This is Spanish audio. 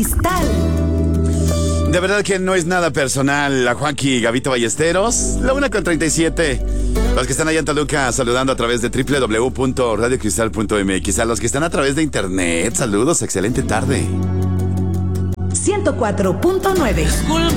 Cristal. De verdad que no es nada personal. A Juanqui y Gabito Ballesteros, la 1:37. Los que están allá en Toluca, saludando a través de www.radiocristal.mx. A los que están a través de internet, saludos, excelente tarde. 104.9.